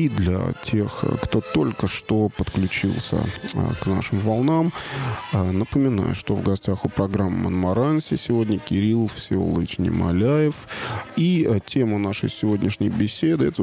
И для тех, кто только что подключился к нашим волнам, напоминаю, что в гостях у программы «Монмаранси» сегодня Кирилл Всеволодович Немоляев. И тема нашей сегодняшней беседы — это